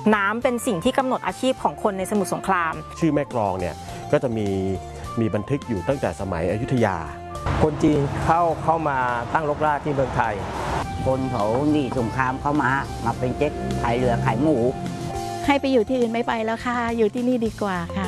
น้ำเป็นสิ่งที่กำหนดอาชีพของคนในสมุทรสงครามชื่อแม่กลองเนี่ยก็จะมีบันทึกอยู่ตั้งแต่สมัยอยุธยาคนจีนเข้ามาตั้งรกรากที่เมืองไทยคนเขาหนีสงครามเข้ามาเป็นเจ๊กขายเรือขายหมูให้ไปอยู่ที่อื่นไม่ไปแล้วค่ะอยู่ที่นี่ดีกว่าค่ะ